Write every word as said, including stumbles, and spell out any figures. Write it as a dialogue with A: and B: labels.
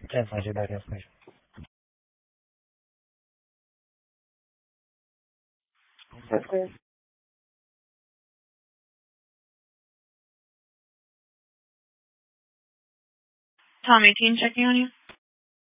A: ten five zero, back information.
B: That's clear.
C: Tom eighteen checking on you.